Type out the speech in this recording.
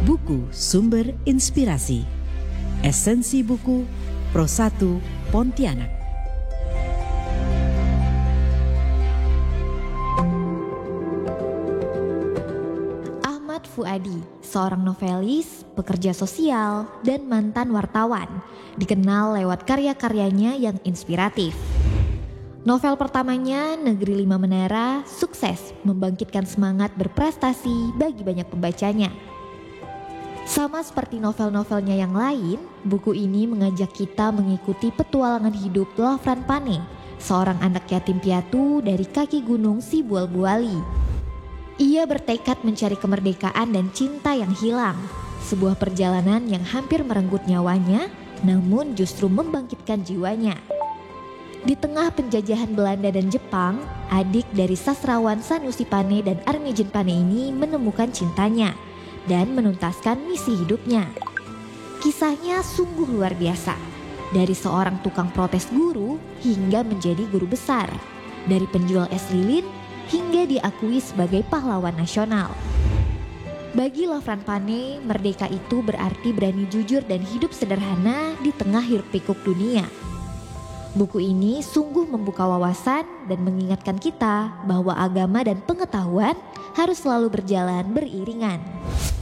Buku Sumber Inspirasi. Esensi buku Pro 1 Pontianak. Ahmad Fuadi, seorang novelis, pekerja sosial, dan mantan wartawan, dikenal lewat karya-karyanya yang inspiratif. Novel pertamanya, Negeri Lima Menara, sukses membangkitkan semangat berprestasi bagi banyak pembacanya. Sama seperti novel-novelnya yang lain, buku ini mengajak kita mengikuti petualangan hidup Lavran Pane, seorang anak yatim piatu dari kaki gunung Sibual-Buali. Ia bertekad mencari kemerdekaan dan cinta yang hilang, sebuah perjalanan yang hampir merenggut nyawanya, namun justru membangkitkan jiwanya. Di tengah penjajahan Belanda dan Jepang, adik dari sastrawan Sanusi Pane dan Armijin Pane ini menemukan cintanya dan menuntaskan misi hidupnya. Kisahnya sungguh luar biasa, dari seorang tukang protes guru hingga menjadi guru besar, dari penjual es lilin hingga diakui sebagai pahlawan nasional. Bagi Lavran Pane, merdeka itu berarti berani jujur dan hidup sederhana di tengah hiruk-pikuk dunia. Buku ini sungguh membuka wawasan dan mengingatkan kita bahwa agama dan pengetahuan harus selalu berjalan beriringan.